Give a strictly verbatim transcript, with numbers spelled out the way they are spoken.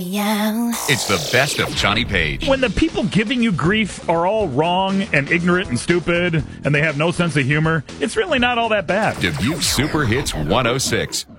Yeah. It's the best of Johnny Page. When the people giving you grief are all wrong and ignorant and stupid and they have no sense of humor, it's really not all that bad. Dubuque Super Hits one oh six.